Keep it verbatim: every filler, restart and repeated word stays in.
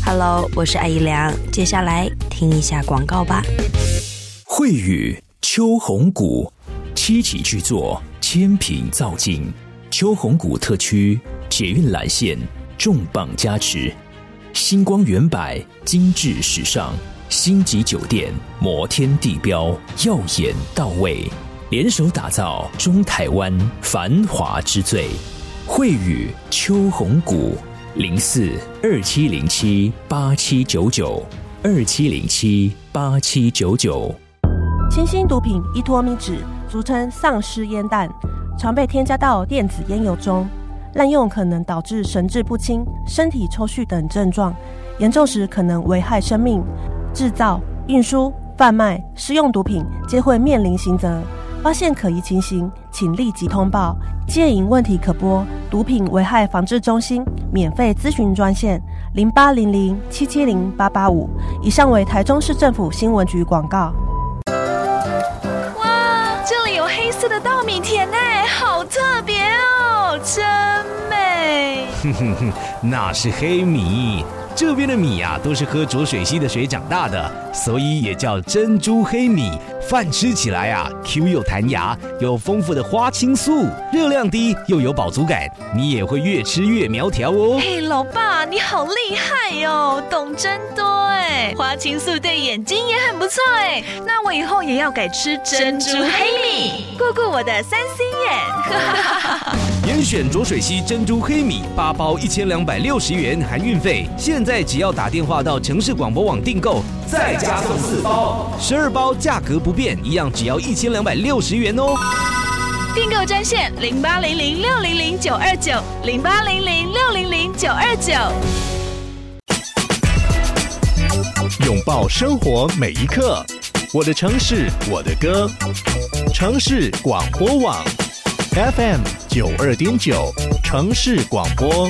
Hello， 我是艾怡良，接下来听一下广告吧。 惠宇秋红谷七期巨作，千品造景，秋红谷特区捷运蓝线重磅加持，星光远百精致时尚，星级酒店摩天地标耀眼到位，联手打造中台湾繁华之最。惠宇秋红谷零四二七零七八七九九二七零七八七九九。 新兴毒品依托米酯，俗称丧尸烟弹，常被添加到电子烟油中，滥用可能导致神志不清、身体抽搐等症状，严重时可能危害生命。制造、运输、贩卖、施用毒品皆会面临刑责。发现可疑情形，请立即通报。戒瘾问题可拨毒品危害防治中心免费咨询专线零八零零七七零八八五。以上为台中市政府新闻局广告。 哇，这里有黑色的稻米田耶，好特别哦，真美。 哼哼哼，那是黑米。这边的米啊，都是喝浊水溪的水长大的，所以也叫珍珠黑米。饭吃起来啊 ，Q 又弹牙，有丰富的花青素，热量低又有饱足感，你也会越吃越苗条哦。 嘿，老爸，你好厉害哟，懂真多哎！花青素对眼睛也很不错哎，那我以后也要改吃珍珠黑米，顾顾我的三 C 眼。 严选浊水溪珍珠黑米八包一千两百六十元含运费，现在只要打电话到城市广播网订购，再加送四包，十二包价格不变，一样只要一千两百六十元哦。 订购专线零八零零六零零九二九零八零零六零零九二九。 拥抱生活每一刻，我的城市，我的歌，城市广播网 F M 九二点九，城市广播。